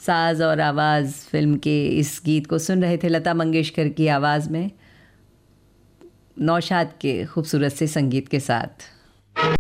साज और आवाज़ फिल्म के इस गीत को सुन रहे थे लता मंगेशकर की आवाज़ में, नौशाद के खूबसूरत से संगीत के साथ।